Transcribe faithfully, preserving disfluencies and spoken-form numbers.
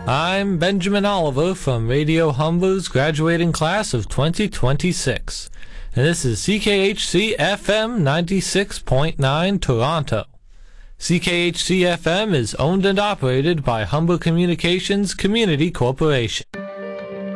I'm Benjamin Oliver from Radio Humber's graduating class of twenty twenty-six, and this is C K H C F M ninety-six point nine Toronto. C K H C F M is owned and operated by Humber Communications Community Corporation.